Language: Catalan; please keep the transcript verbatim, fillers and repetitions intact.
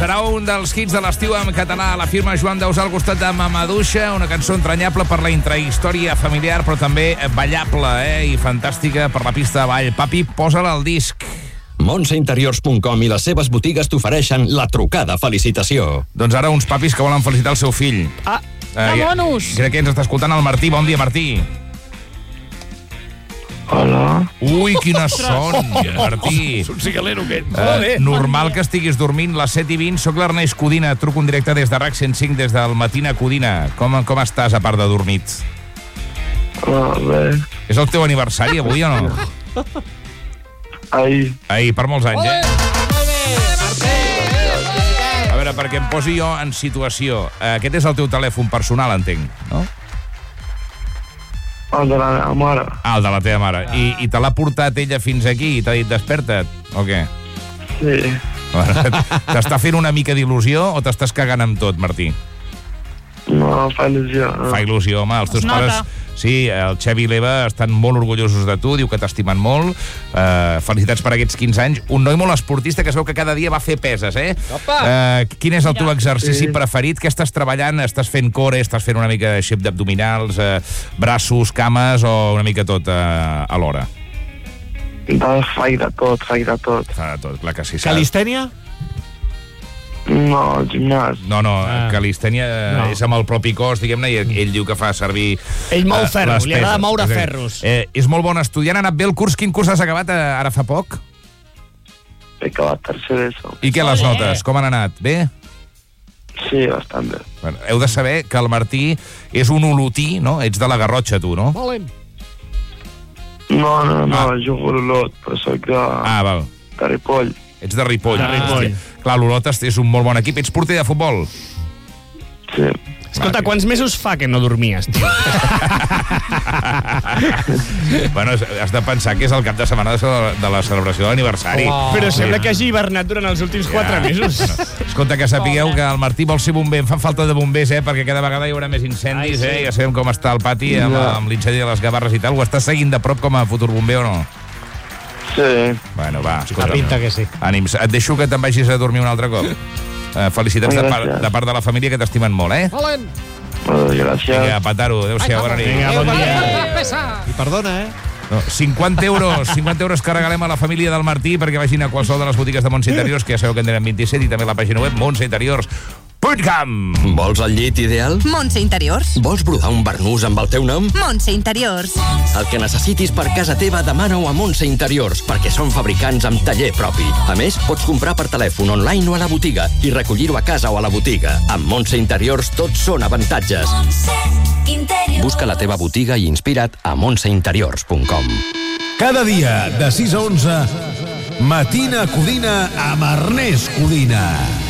Serà un dels hits de l'estiu en català. La firma Joan Dausà al costat de Mamaduixa, una cançó entranyable per la intrahistòria familiar, però també ballable, eh? I fantàstica per la pista de ball. Papi, posa-la al disc. Montse Interiors punt com i les seves botigues t'ofereixen la trucada felicitació. Doncs ara uns papis que volen felicitar el seu fill. Ah, eh, que bonus! Crec que ens està escoltant el Martí. Bon dia, Martí. Hola. Ui, quines són, Martí. És un cigalero, aquest. Eh, normal que estiguis dormint, les set i vint. Soc l'Ernest Codina, truco en directe des de RAC cent cinc, des del Matina Codina. Com, com estàs, a part de dormit? Ah, bé. És el teu aniversari, avui, o no? Ahir. Ahir, per molts anys, eh? A veure, perquè em posi jo en situació. Aquest és el teu telèfon personal, entenc, no? El de la meva mare. Ah, el de la teva mare. I, i te l'ha portat ella fins aquí i t'ha dit desperta't, o què? Sí. T'està fent una mica d'il·lusió o t'estàs cagant amb tot, Martí? No, fa il·lusió. Fa il·lusió, home. Els teus pares... Sí, el Xevi i l'Eva estan molt orgullosos de tu, diu que t'estimen molt. Uh, felicitats per aquests quinze anys. Un noi molt esportista que es veu que cada dia va fer peses, eh? Uh, quin és el teu exercici sí. preferit? Què estàs treballant? Estàs fent core? Estàs fent una mica de shape d'abdominals? Uh, braços, cames o una mica tot uh, alhora? Faig de tot, faig de tot. Fa de tot, clar que sí. Calistènia? No, al gimnàs. No, no, Ah. calistènia No. és amb el propi cos, diguem-ne, i ell diu que fa servir... Ell mou eh, ferros, les li agrada peses. moure És a dir, ferros. Eh, és molt bon estudiant, ha anat bé el curs. Quin curs has acabat eh, ara fa poc? He acabat tercer d'ESO. I què, les notes? Com han anat? Bé? Sí, bastant bé. Bueno, heu de saber que el Martí és un olotí, no? Ets de la Garrotxa, tu, no? No, no, no, Ah. jugo a l'Olot, però soc de, Ah, val. de Ripoll. Ets de Ripoll. De Ripoll. Hòstia. Clar, l'Olot és un molt bon equip. Ets porter de futbol? Sí. Escolta, quants mesos fa que no dormies, tio? Bueno, has de pensar que és el cap de setmana de la celebració de l'aniversari. Oh. Però sembla que hagi hivernat durant els últims quatre Ja. mesos. Escolta, que sapigueu que el Martí vol ser bomber. Em fan falta de bombers, eh? Perquè cada vegada hi haurà més incendis, Ai, sí. eh? Ja sabem com està el pati amb, Ja. amb l'incendi de les Gavarres i tal. Ho estàs seguint de prop com a futur bomber o no? Sí. Bueno, va, escolta. La pinta que sí. Ànims. Et deixo que te'n vagis a dormir un altre cop. Uh, felicitats de part, Gràcies. de part de la família, que t'estimen molt, eh? Moltes gràcies. Vinga, Pataro, adéu-siau, bona nit. Vinga, bon dia. I perdona, eh? No, cinquanta euros, cinquanta euros que regalem a la família del Martí perquè vagin a qualsevol de les botigues de Montse Interiors, que ja sabeu que en tenen vint-i-set, i també la pàgina web montse interiors punt com. Vols el llit ideal? Montse Interiors. Vols brodar un barnús amb el teu nom? Montse Interiors. El que necessitis per casa teva, demana-ho a Montse Interiors, perquè són fabricants amb taller propi. A més, pots comprar per telèfon, online o a la botiga i recollir-ho a casa o a la botiga. Amb Montse Interiors tots són avantatges. Busca la teva botiga i inspira't a montse interiors punt com. Cada dia, de sis a onze, Matina Codina amb Ernest Codina.